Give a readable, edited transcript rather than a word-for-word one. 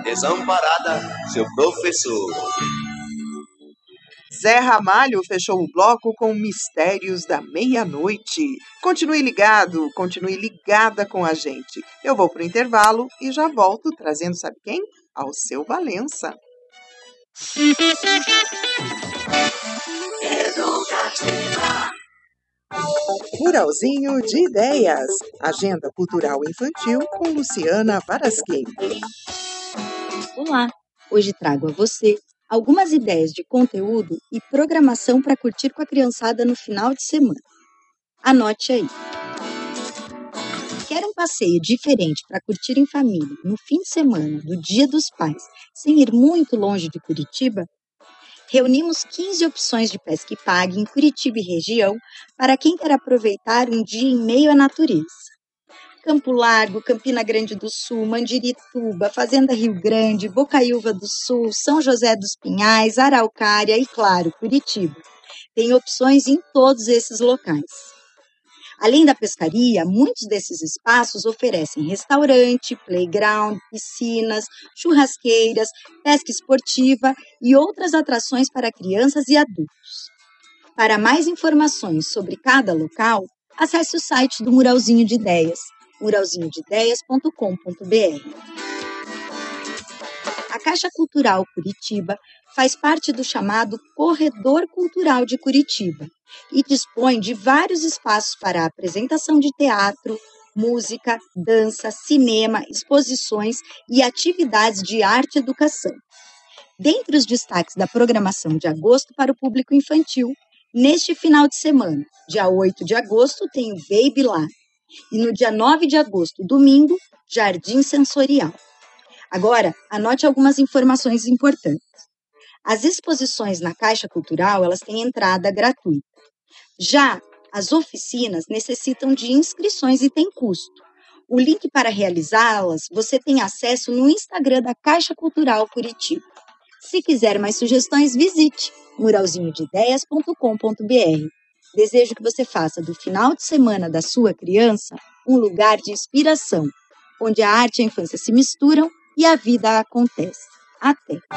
Desamparada, seu professor. Zé Ramalho fechou o bloco com Mistérios da Meia-Noite. Continue ligado, continue ligada com a gente. Eu vou pro intervalo e já volto trazendo, sabe quem? Alceu Valença. Muralzinho de Ideias. Agenda Cultural Infantil com Luciana Varasquim. Olá! Hoje trago a você algumas ideias de conteúdo e programação para curtir com a criançada no final de semana. Anote aí! Quer um passeio diferente para curtir em família no fim de semana do Dia dos Pais, sem ir muito longe de Curitiba? Reunimos 15 opções de pesca e pague em Curitiba e região para quem quer aproveitar um dia em meio à natureza. Campo Largo, Campina Grande do Sul, Mandirituba, Fazenda Rio Grande, Bocaiúva do Sul, São José dos Pinhais, Araucária e, claro, Curitiba. Tem opções em todos esses locais. Além da pescaria, muitos desses espaços oferecem restaurante, playground, piscinas, churrasqueiras, pesca esportiva e outras atrações para crianças e adultos. Para mais informações sobre cada local, acesse o site do Muralzinho de Ideias, muralzinhodeideias.com.br. A Caixa Cultural Curitiba faz parte do chamado Corredor Cultural de Curitiba e dispõe de vários espaços para apresentação de teatro, música, dança, cinema, exposições e atividades de arte e educação. Dentre os destaques da programação de agosto para o público infantil, neste final de semana, dia 8 de agosto, tem o Baby Lá, e no dia 9 de agosto, domingo, Jardim Sensorial. Agora, anote algumas informações importantes. As exposições na Caixa Cultural, elas têm entrada gratuita. Já as oficinas necessitam de inscrições e têm custo. O link para realizá-las você tem acesso no Instagram da Caixa Cultural Curitiba. Se quiser mais sugestões, visite muralzinhodeideias.com.br. Desejo que você faça do final de semana da sua criança um lugar de inspiração, onde a arte e a infância se misturam e a vida acontece. Até!